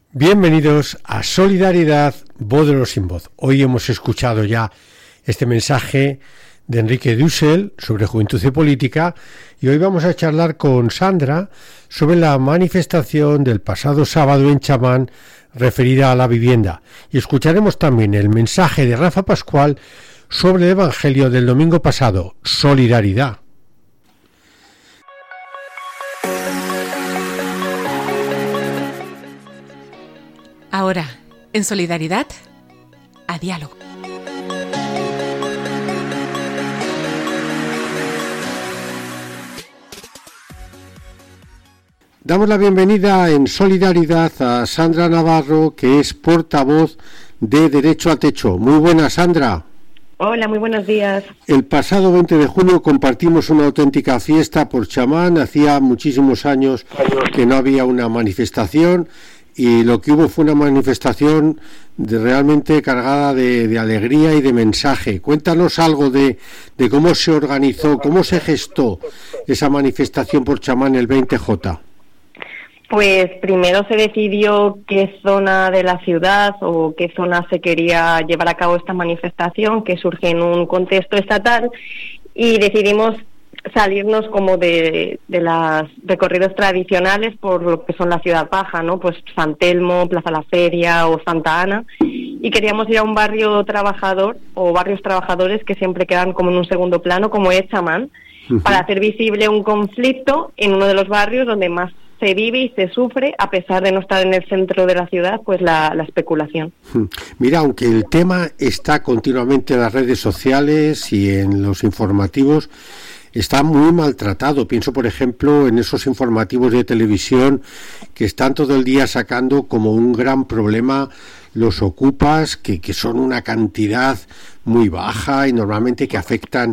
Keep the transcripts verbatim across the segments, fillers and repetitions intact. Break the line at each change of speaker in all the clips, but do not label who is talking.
Bienvenidos a Solidaridad, voz de los sin voz. Hoy hemos escuchado ya este mensaje de Enrique Dussel sobre juventud y política y hoy vamos a charlar con Sandra sobre la manifestación del pasado sábado en Chamán referida a la vivienda. Y escucharemos también el mensaje de Rafa Pascual sobre el Evangelio del domingo pasado, Solidaridad.
Ahora, en Solidaridad, a diálogo.
Damos la bienvenida en Solidaridad a Sandra Navarro, que es portavoz de Derecho a Techo. Muy buenas, Sandra.
Hola, muy buenos días.
El pasado veinte de junio compartimos una auténtica fiesta por Chamán. Hacía muchísimos años que no había una manifestación. Y lo que hubo fue una manifestación de realmente cargada de, de alegría y de mensaje. Cuéntanos algo de, de cómo se organizó, cómo se gestó esa manifestación por Chamán el veinte J.
Pues primero se decidió qué zona de la ciudad o qué zona se quería llevar a cabo esta manifestación, que surge en un contexto estatal, y decidimos salirnos como de, de los recorridos tradicionales por lo que son la ciudad baja, ¿no? Pues San Telmo, Plaza La Feria o Santa Ana, y queríamos ir a un barrio trabajador o barrios trabajadores que siempre quedan como en un segundo plano, como es Chamán, uh-huh. para hacer visible un conflicto en uno de los barrios donde más se vive y se sufre, a pesar de no estar en el centro de la ciudad, pues la, la especulación.
Mira, aunque el tema está continuamente en las redes sociales y en los informativos, está muy maltratado. Pienso, por ejemplo, en esos informativos de televisión que están todo el día sacando como un gran problema los ocupas, que, que son una cantidad muy baja y normalmente que afectan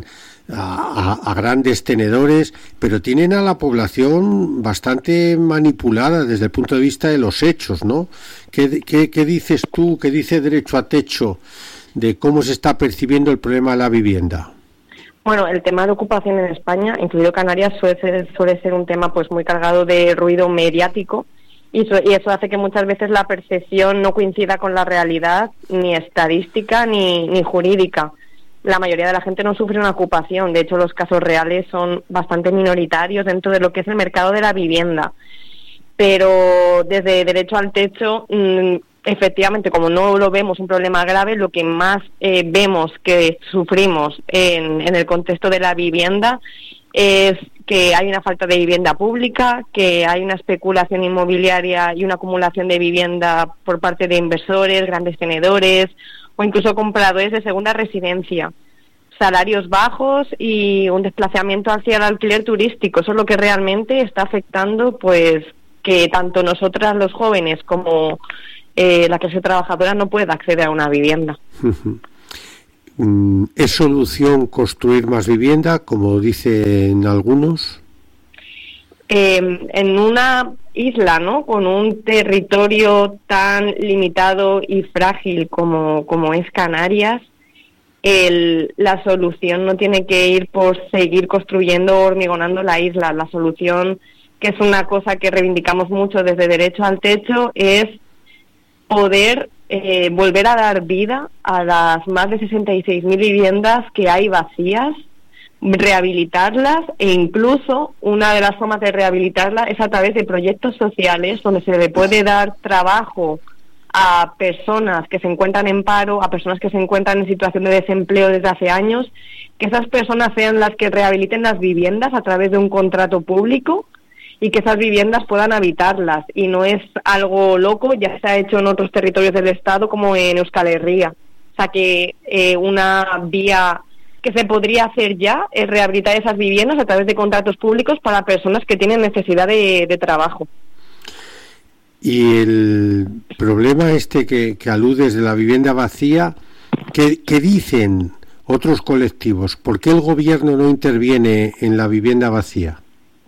a, a, a grandes tenedores, pero tienen a la población bastante manipulada desde el punto de vista de los hechos, ¿no? ¿Qué, qué, qué dices tú, qué dice Derecho a Techo de cómo se está percibiendo el problema de la vivienda?
Bueno, el tema de ocupación en España, incluido Canarias, suele ser, suele ser un tema pues muy cargado de ruido mediático y eso, y eso hace que muchas veces la percepción no coincida con la realidad, ni estadística ni, ni jurídica. La mayoría de la gente no sufre una ocupación, de hecho los casos reales son bastante minoritarios dentro de lo que es el mercado de la vivienda. Pero desde Derecho al Techo, mmm, efectivamente, como no lo vemos un problema grave, lo que más eh, vemos que sufrimos en, en el contexto de la vivienda es que hay una falta de vivienda pública, que hay una especulación inmobiliaria y una acumulación de vivienda por parte de inversores, grandes tenedores o incluso compradores de segunda residencia, salarios bajos y un desplazamiento hacia el alquiler turístico. Eso es lo que realmente está afectando, pues, que tanto nosotras los jóvenes como Eh, la clase trabajadora no puede acceder a una vivienda.
¿Es solución construir más vivienda, como dicen algunos?
Eh, en una isla, ¿no?, con un territorio tan limitado y frágil como, como es Canarias, el, la solución no tiene que ir por seguir construyendo o hormigonando la isla. La solución, que es una cosa que reivindicamos mucho desde Derecho al Techo, es poder eh, volver a dar vida a las más de sesenta y seis mil viviendas que hay vacías, rehabilitarlas, e incluso una de las formas de rehabilitarlas es a través de proyectos sociales donde se le puede dar trabajo a personas que se encuentran en paro, a personas que se encuentran en situación de desempleo desde hace años, que esas personas sean las que rehabiliten las viviendas a través de un contrato público y que esas viviendas puedan habitarlas. Y no es algo loco, ya se ha hecho en otros territorios del Estado como en Euskal Herria. O sea que eh, una vía que se podría hacer ya es rehabilitar esas viviendas a través de contratos públicos para personas que tienen necesidad de, de trabajo.
Y el problema este que, que aludes de la vivienda vacía, ¿qué, qué dicen otros colectivos? ¿Por qué el gobierno no interviene en la vivienda vacía?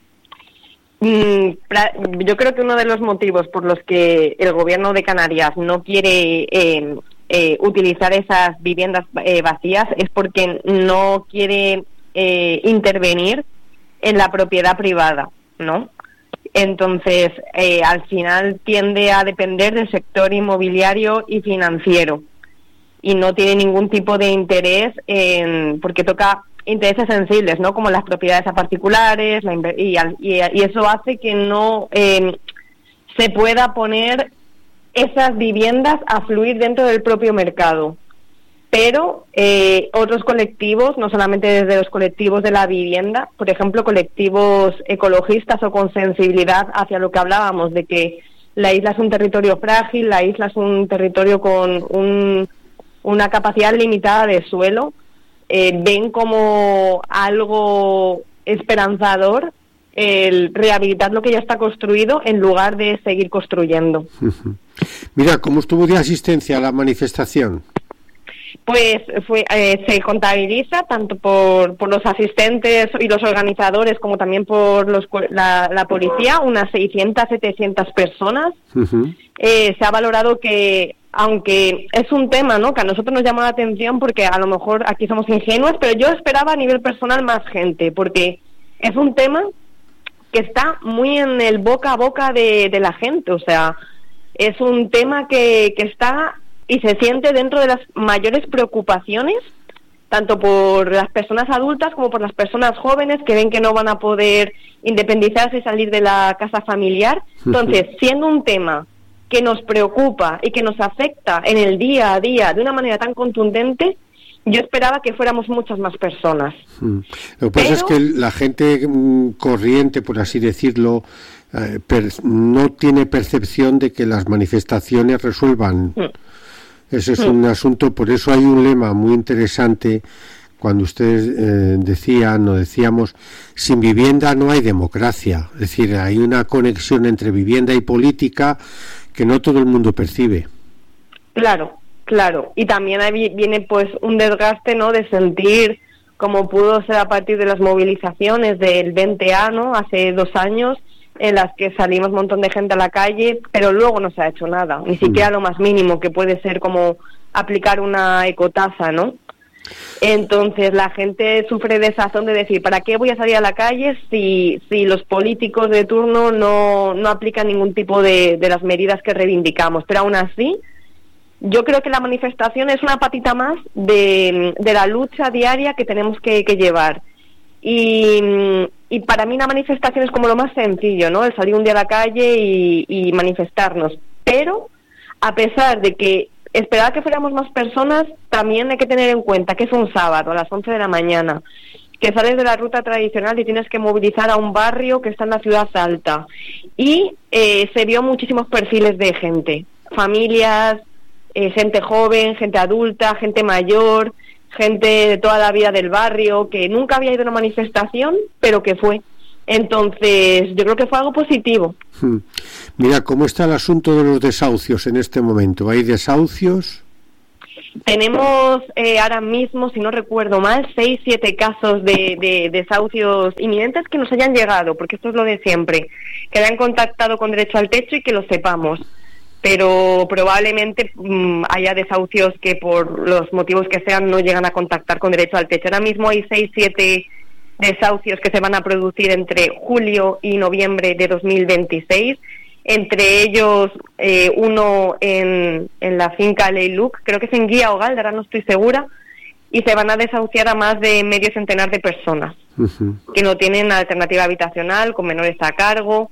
Yo creo que uno de los motivos por los que el gobierno de Canarias no quiere eh, eh, utilizar esas viviendas eh, vacías es porque no quiere eh, intervenir en la propiedad privada, ¿no? Entonces, eh, al final tiende a depender del sector inmobiliario y financiero y no tiene ningún tipo de interés en, porque toca intereses sensibles, ¿no? Como las propiedades a particulares, la inver- y, y, y eso hace que no eh, se pueda poner esas viviendas a fluir dentro del propio mercado. Pero eh, otros colectivos, no solamente desde los colectivos de la vivienda, por ejemplo, colectivos ecologistas o con sensibilidad hacia lo que hablábamos, de que la isla es un territorio frágil, la isla es un territorio con un, una capacidad limitada de suelo, eh, ven como algo esperanzador el rehabilitar lo que ya está construido en lugar de seguir construyendo.
Mira, ¿cómo estuvo de asistencia a la manifestación?
Pues fue, eh, se contabiliza tanto por, por los asistentes y los organizadores como también por los, la, la policía, unas seiscientas, setecientas personas. Uh-huh. Eh, se ha valorado que, aunque es un tema, ¿no?, que a nosotros nos llama la atención porque a lo mejor aquí somos ingenuos, pero yo esperaba a nivel personal más gente, porque es un tema que está muy en el boca a boca de, de la gente, o sea, es un tema que, que está y se siente dentro de las mayores preocupaciones, tanto por las personas adultas como por las personas jóvenes que ven que no van a poder independizarse y salir de la casa familiar. Entonces, siendo un tema que nos preocupa y que nos afecta en el día a día de una manera tan contundente, yo esperaba que fuéramos muchas más personas.
Lo que pasa Pero... es que la gente corriente, por así decirlo, eh, per, no tiene percepción de que las manifestaciones resuelvan. Mm. Ese es mm. un asunto, por eso hay un lema muy interesante cuando ustedes eh, decían o decíamos, sin vivienda no hay democracia. Es decir, hay una conexión entre vivienda y política que no todo el mundo percibe.
Claro. Claro, y también ahí viene pues un desgaste, ¿no?, de sentir, como pudo ser a partir de las movilizaciones del veinte A, ¿no?, hace dos años, en las que salimos un montón de gente a la calle, pero luego no se ha hecho nada, ni siquiera lo más mínimo, que puede ser como aplicar una ecotasa, ¿no? Entonces la gente sufre desazón de decir, ¿para qué voy a salir a la calle si si los políticos de turno no, no aplican ningún tipo de, de las medidas que reivindicamos? Pero aún así, yo creo que la manifestación es una patita más de, de la lucha diaria que tenemos que, que llevar. Y, y para mí la manifestación es como lo más sencillo, ¿no? El salir un día a la calle y, y manifestarnos. Pero, a pesar de que esperaba que fuéramos más personas, también hay que tener en cuenta que es un sábado a las once de la mañana, que sales de la ruta tradicional y tienes que movilizar a un barrio que está en la ciudad alta. Y eh, se vio muchísimos perfiles de gente, familias, Eh, gente joven, gente adulta, gente mayor, gente de toda la vida del barrio, que nunca había ido a una manifestación, pero que fue. Entonces, yo creo que fue algo positivo.
Hmm. Mira, ¿cómo está el asunto de los desahucios en este momento? ¿Hay desahucios?
Tenemos eh, ahora mismo, si no recuerdo mal, seis, siete casos de, de, de desahucios inminentes que nos hayan llegado, porque esto es lo de siempre, que hayan contactado con Derecho al Techo y que lo sepamos. Pero probablemente mmm, haya desahucios que por los motivos que sean no llegan a contactar con Derecho al Techo. Ahora mismo hay seis, siete desahucios que se van a producir entre julio y noviembre de dos mil veintiséis, entre ellos eh, uno en, en la finca Leiluc, creo que es en Guía o Galda, ahora no estoy segura, y se van a desahuciar a más de medio centenar de personas uh-huh. que no tienen alternativa habitacional, con menores a cargo.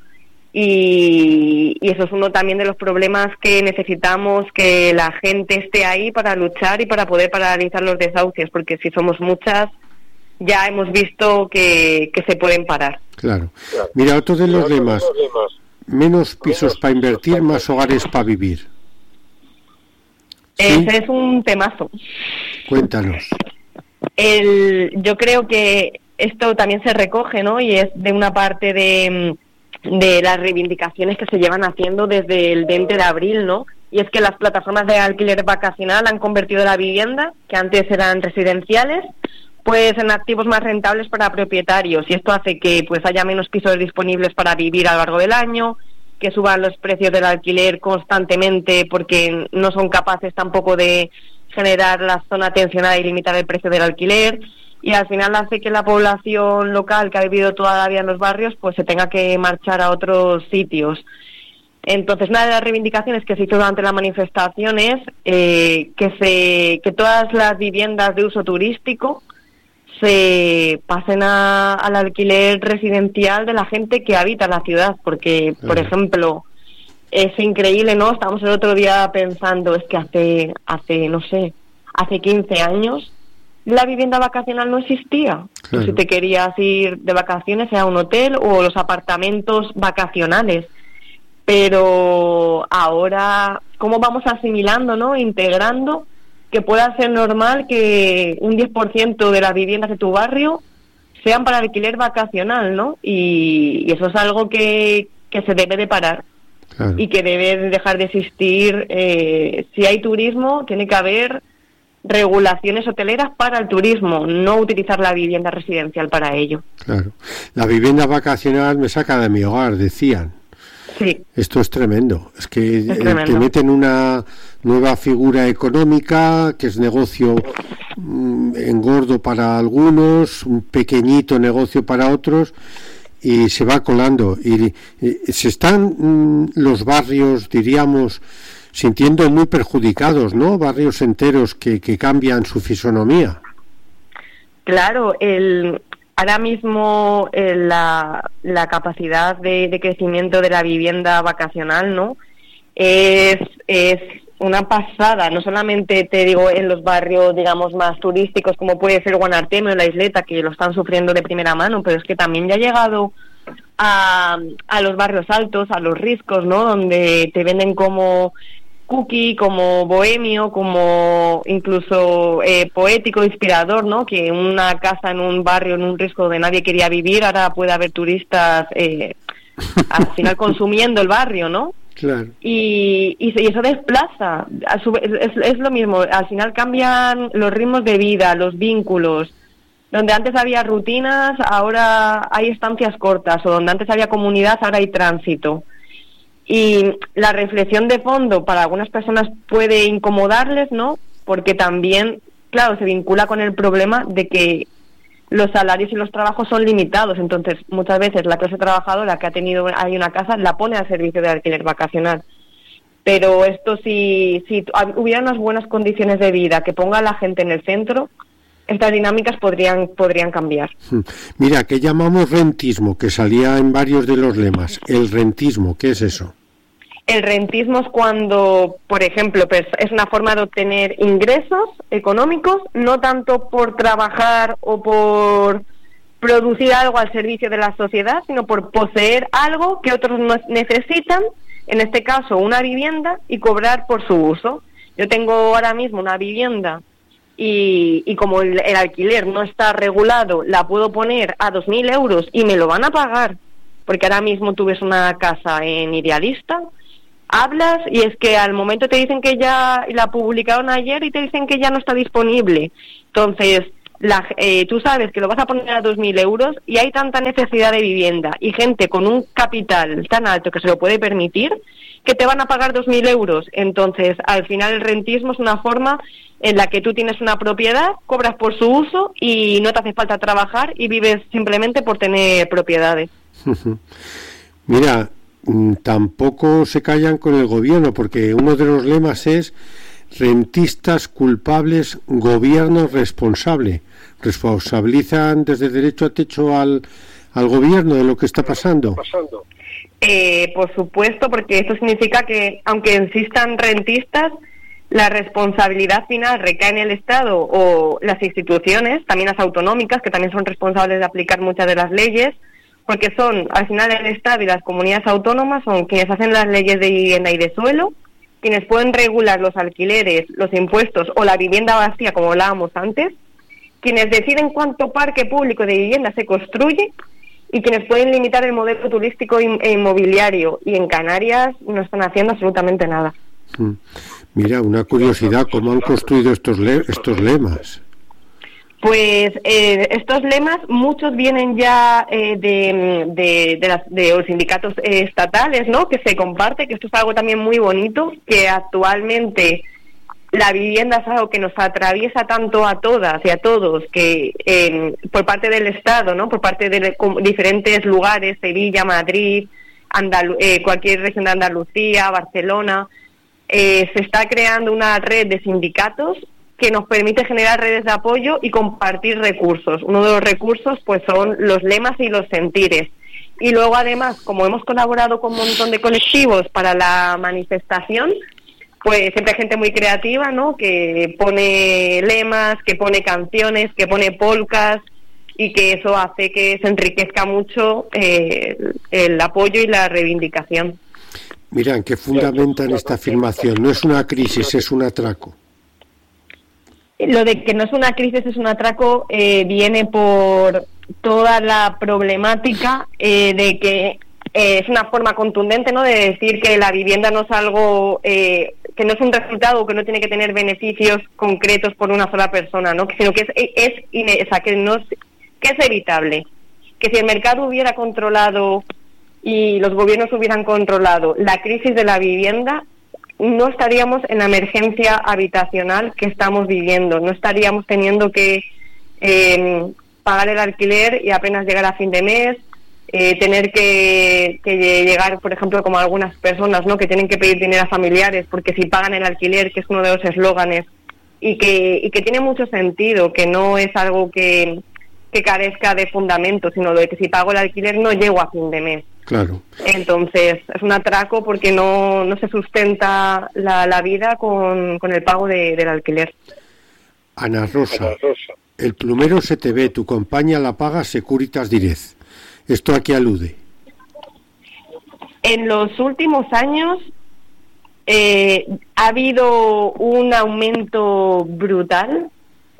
Y, y eso es uno también de los problemas que necesitamos, que la gente esté ahí para luchar y para poder paralizar los desahucios, porque si somos muchas, ya hemos visto que, que se pueden parar.
Claro. Mira, otro de los lemas, menos pisos para invertir, más hogares para vivir.
¿Sí? Ese es un temazo.
Cuéntanos.
El, yo creo que esto también se recoge, ¿no?, y es de una parte de... de las reivindicaciones que se llevan haciendo desde el veinte de abril, ¿no? Y es que las plataformas de alquiler vacacional han convertido la vivienda, que antes eran residenciales, pues en activos más rentables para propietarios, y esto hace que pues haya menos pisos disponibles para vivir a lo largo del año, que suban los precios del alquiler constantemente porque no son capaces tampoco de generar la zona tensionada y limitar el precio del alquiler. y al final hace que la población local que ha vivido toda la vida en los barrios pues se tenga que marchar a otros sitios. Entonces, una de las reivindicaciones que se hizo durante la manifestación es eh, que, se, que todas las viviendas de uso turístico se pasen a, al alquiler residencial de la gente que habita la ciudad, porque, uh-huh. por ejemplo, es increíble, ¿no? Estamos el otro día pensando, es que hace, hace no sé, hace quince años la vivienda vacacional no existía. Claro. Si te querías ir de vacaciones era un hotel o los apartamentos vacacionales. Pero ahora, ¿cómo vamos asimilando, no? Integrando que pueda ser normal que un diez por ciento de las viviendas de tu barrio sean para alquiler vacacional, ¿no? Y, y eso es algo que, que se debe de parar. Claro. Y que debe dejar de existir. Eh, si hay turismo, tiene que haber regulaciones hoteleras para el turismo, no utilizar la vivienda residencial para ello.
Claro. La vivienda vacacional me saca de mi hogar, decían.
Sí.
Esto es tremendo. Es que
es
eh, te meten una nueva figura económica que es negocio mm, engordo para algunos, un pequeñito negocio para otros, y se va colando. Y, y se están mm, los barrios, diríamos, sintiendo muy perjudicados, ¿no? Barrios enteros que, que cambian su fisonomía.
Claro, el... Ahora mismo eh, la, la capacidad de, de crecimiento de la vivienda vacacional, ¿no? Es, es una pasada, no solamente te digo en los barrios, digamos, más turísticos como puede ser Guanarteme o La Isleta, que lo están sufriendo de primera mano, pero es que también ya ha llegado a, a los barrios altos, a los riscos, ¿no? Donde te venden como cookie, como bohemio, como incluso eh, poético, inspirador, ¿no? Que una casa en un barrio, en un risco donde nadie quería vivir, ahora puede haber turistas eh, al final consumiendo el barrio, ¿no?
Claro.
Y, y, y eso desplaza, a su, es, es lo mismo, al final cambian los ritmos de vida, los vínculos. Donde antes había rutinas, ahora hay estancias cortas, o donde antes había comunidad, ahora hay tránsito. Y la reflexión de fondo para algunas personas puede incomodarles, ¿no? Porque también, claro, se vincula con el problema de que los salarios y los trabajos son limitados. Entonces, muchas veces la clase trabajadora que ha tenido ahí una casa la pone al servicio de alquiler vacacional. Pero esto, si, si hubiera unas buenas condiciones de vida, que ponga a la gente en el centro, estas dinámicas podrían podrían cambiar.
Mira, que llamamos rentismo, que salía en varios de los lemas. El rentismo, ¿qué es eso?
El rentismo es cuando, por ejemplo, pues es una forma de obtener ingresos económicos, no tanto por trabajar o por producir algo al servicio de la sociedad, sino por poseer algo que otros no necesitan, en este caso una vivienda, y cobrar por su uso. Yo tengo ahora mismo una vivienda y, y como el, el alquiler no está regulado, la puedo poner a dos mil euros y me lo van a pagar, porque ahora mismo tú ves una casa en Idealista, hablas y es que al momento te dicen que ya la publicaron ayer y te dicen que ya no está disponible. Entonces, la, eh, tú sabes que lo vas a poner a dos mil euros y hay tanta necesidad de vivienda y gente con un capital tan alto que se lo puede permitir, que te van a pagar dos mil euros. Entonces, al final el rentismo es una forma en la que tú tienes una propiedad, cobras por su uso y no te hace falta trabajar y vives simplemente por tener propiedades.
Mira, tampoco se callan con el gobierno, porque uno de los lemas es rentistas culpables, gobierno responsable. ¿Responsabilizan desde derecho a techo al, al gobierno de lo que está pasando?
Eh, por supuesto, porque esto significa que, aunque existan rentistas, la responsabilidad final recae en el Estado o las instituciones, también las autonómicas, que también son responsables de aplicar muchas de las leyes, porque son, al final, el Estado y las comunidades autónomas son quienes hacen las leyes de vivienda y de suelo, quienes pueden regular los alquileres, los impuestos o la vivienda vacía, como hablábamos antes, quienes deciden cuánto parque público de vivienda se construye y quienes pueden limitar el modelo turístico e inmobiliario. Y en Canarias no están haciendo absolutamente nada.
Mira, una curiosidad, ¿cómo han construido estos le- estos lemas?
Pues eh, estos lemas, muchos vienen ya eh, de, de, de, las, de los sindicatos eh, estatales, ¿no? Que se comparte, que esto es algo también muy bonito, que actualmente la vivienda es algo que nos atraviesa tanto a todas y a todos, que eh, por parte del Estado, ¿no? Por parte de diferentes lugares, Sevilla, Madrid, Andalu- eh, cualquier región de Andalucía, Barcelona, eh, se está creando una red de sindicatos que nos permite generar redes de apoyo y compartir recursos. Uno de los recursos pues son los lemas y los sentires. Y luego además, como hemos colaborado con un montón de colectivos para la manifestación, pues siempre hay gente muy creativa, ¿no? Que pone lemas, que pone canciones, que pone polcas, y que eso hace que se enriquezca mucho eh, el apoyo y la reivindicación.
Miran, ¿qué fundamentan esta afirmación? No es una crisis, es un atraco.
Lo de que no es una crisis, es un atraco, eh, viene por toda la problemática eh, de que eh, es una forma contundente, ¿no?, de decir que la vivienda no es algo, eh, que no es un resultado, que no tiene que tener beneficios concretos por una sola persona, ¿no?, sino que es, es, es, o sea, que no es, que es evitable, que si el mercado hubiera controlado y los gobiernos hubieran controlado la crisis de la vivienda, no estaríamos en la emergencia habitacional que estamos viviendo, no estaríamos teniendo que eh, pagar el alquiler y apenas llegar a fin de mes, eh, tener que, que llegar, por ejemplo, como algunas personas, ¿no?, que tienen que pedir dinero a familiares porque si pagan el alquiler, que es uno de los eslóganes, y que, y que tiene mucho sentido, que no es algo que, que carezca de fundamento, sino de que si pago el alquiler no llego a fin de mes.
Claro.
Entonces, es un atraco porque no, no se sustenta la, la vida con, con el pago de, del alquiler.
Ana Rosa, el plumero se te ve, tu compañía la paga Securitas Direct. ¿Esto a qué alude?
En los últimos años eh, ha habido un aumento brutal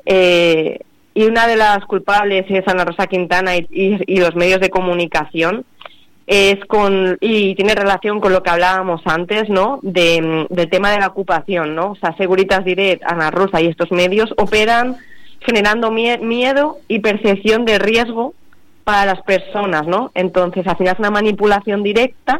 eh, y una de las culpables es Ana Rosa Quintana y, y, y los medios de comunicación. Es con y tiene relación con lo que hablábamos antes, ¿no?, de, del tema de la ocupación, ¿no? O sea, Securitas Direct, Ana Rosa y estos medios operan generando mie- miedo y percepción de riesgo para las personas, ¿no? Entonces, al final es una manipulación directa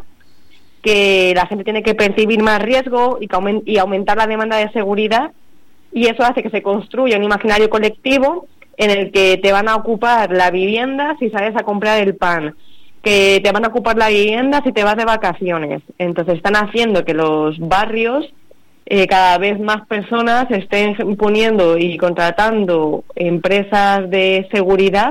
que la gente tiene que percibir más riesgo y, que aument- y aumentar la demanda de seguridad, y eso hace que se construya un imaginario colectivo en el que te van a ocupar la vivienda si sales a comprar el pan, que te van a ocupar la vivienda si te vas de vacaciones. Entonces están haciendo que los barrios, eh, cada vez más personas estén poniendo y contratando empresas de seguridad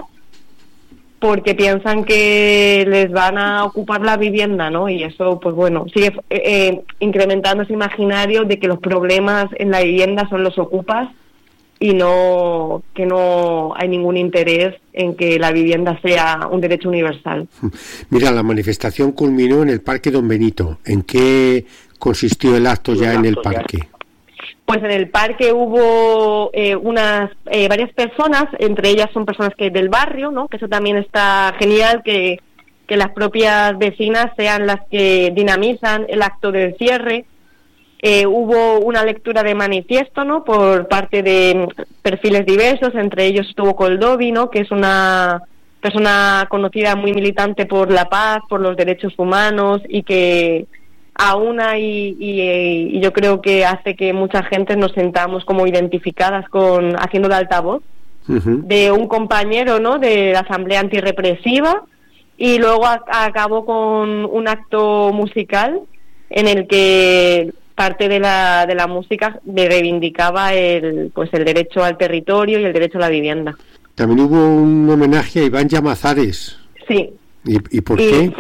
porque piensan que les van a ocupar la vivienda, ¿no? Y eso, pues bueno, sigue eh, incrementando ese imaginario de que los problemas en la vivienda son los ocupas y no que no hay ningún interés en que la vivienda sea un derecho universal.
Mira, la manifestación culminó en el Parque Don Benito. ¿En qué consistió el acto ya en el parque?
Pues en el parque hubo eh, unas eh, varias personas, entre ellas son personas que del barrio, ¿no?, que eso también está genial, que, que las propias vecinas sean las que dinamizan el acto del cierre. Eh, hubo una lectura de manifiesto, ¿no?, por parte de perfiles diversos, entre ellos estuvo Coldovi, ¿no?, que es una persona conocida, muy militante por la paz, por los derechos humanos, y que aúna y, y, y yo creo que hace que mucha gente nos sentamos como identificadas con haciendo de altavoz uh-huh. de un compañero, ¿no?, de la Asamblea Antirrepresiva, y luego a, acabó con un acto musical en el que parte de la de la música reivindicaba el pues el derecho al territorio y el derecho a la vivienda.
También hubo un homenaje a Iván Llamazares.
Sí.
¿Y, y por
y,
qué?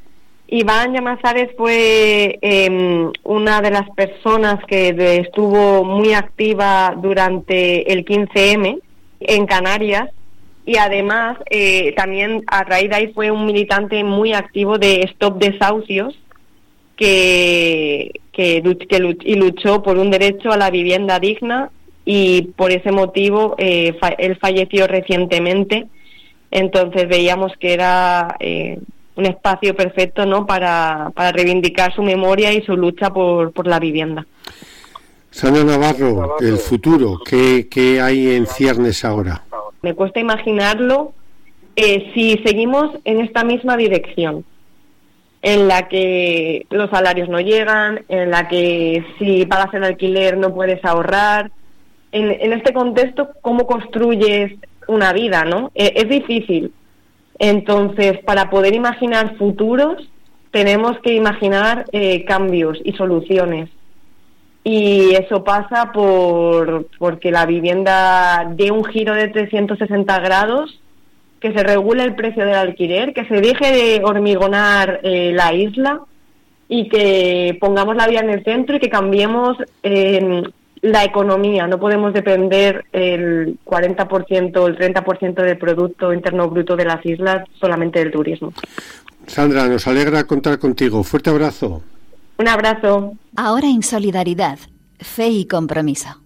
Iván Llamazares fue eh, una de las personas que de, estuvo muy activa durante el quince eme en Canarias, y además eh, también a raíz de ahí fue un militante muy activo de Stop Desahucios, que que, que luch, y luchó por un derecho a la vivienda digna, y por ese motivo eh, fa, él falleció recientemente. Entonces veíamos que era eh, un espacio perfecto, ¿no?, para, para reivindicar su memoria y su lucha por, por la vivienda.
Sandra Navarro, el futuro, ¿qué, qué hay en ciernes ahora?
Me cuesta imaginarlo eh, si seguimos en esta misma dirección. en la que los salarios no llegan, en la que si pagas el alquiler no puedes ahorrar. En, en este contexto, ¿cómo construyes una vida, no? Es, es difícil. Entonces, para poder imaginar futuros, tenemos que imaginar eh, cambios y soluciones. Y eso pasa por porque la vivienda dé un giro de trescientos sesenta grados, que se regule el precio del alquiler, que se deje de hormigonar eh, la isla y que pongamos la vida en el centro y que cambiemos eh, la economía. No podemos depender el cuarenta por ciento o el treinta por ciento del Producto Interno Bruto de las islas solamente del turismo.
Sandra, nos alegra contar contigo. Fuerte abrazo.
Un abrazo.
Ahora en Solidaridad, Fe y Compromiso.